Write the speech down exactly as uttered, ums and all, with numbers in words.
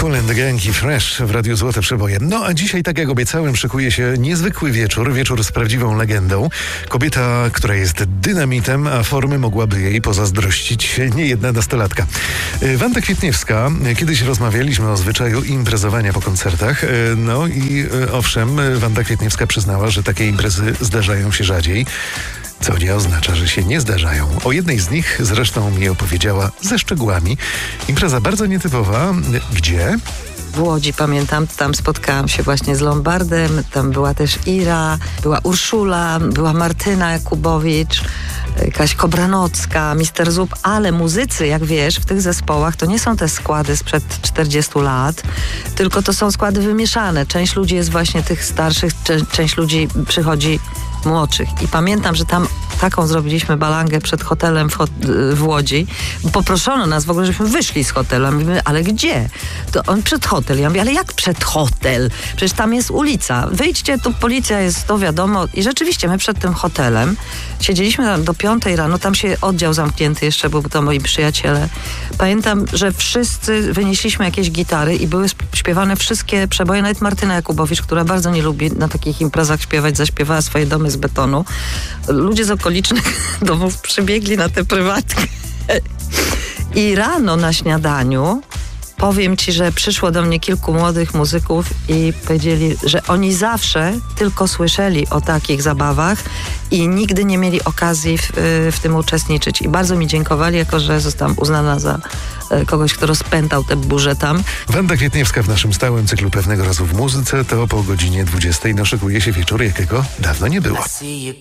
Kool and the Gang i Fresh w Radiu Złote Przeboje. No a dzisiaj, tak jak obiecałem, szykuje się niezwykły wieczór, wieczór z prawdziwą legendą. Kobieta, która jest dynamitem, a formy mogłaby jej pozazdrościć niejedna nastolatka. Wanda Kwietniewska, kiedyś rozmawialiśmy o zwyczaju imprezowania po koncertach. No i owszem, Wanda Kwietniewska przyznała, że takie imprezy zdarzają się rzadziej. Co nie oznacza, że się nie zdarzają. O jednej z nich zresztą mi opowiedziała ze szczegółami. Impreza bardzo nietypowa. Gdzie? W Łodzi, pamiętam, tam spotkałam się właśnie z Lombardem, tam była też Ira, była Urszula, była Martyna Jakubowicz, jakaś Kobranocka, mister Zub, ale muzycy, jak wiesz, w tych zespołach to nie są te składy sprzed czterdziestu lat, tylko to są składy wymieszane. Część ludzi jest właśnie tych starszych, cze- część ludzi przychodzi młodszych. I pamiętam, że tam taką zrobiliśmy balangę przed hotelem w, ho- w Łodzi. Poproszono nas w ogóle, żebyśmy wyszli z hotelu. Mówimy, ale gdzie? To on przed hotel. Ja mówię, ale jak przed hotel? Przecież tam jest ulica. Wyjdźcie, tu policja jest, to wiadomo. I rzeczywiście my przed tym hotelem siedzieliśmy tam do piątej rano. Tam się oddział zamknięty jeszcze, bo to moi przyjaciele. Pamiętam, że wszyscy wynieśliśmy jakieś gitary i były śpiewane wszystkie przeboje. Nawet Martyna Jakubowicz, która bardzo nie lubi na takich imprezach śpiewać, zaśpiewała swoje domy z betonu. Ludzie z okolicznych domów przybiegli na tę prywatkę. I rano na śniadaniu powiem ci, że przyszło do mnie kilku młodych muzyków i powiedzieli, że oni zawsze tylko słyszeli o takich zabawach i nigdy nie mieli okazji w, w tym uczestniczyć. I bardzo mi dziękowali, jako że zostałam uznana za kogoś, kto rozpętał tę burzę tam. Wanda Kwietniewska w naszym stałym cyklu Pewnego razu w muzyce, to po godzinie dwudziestej no szykuje się wieczór, jakiego dawno nie było.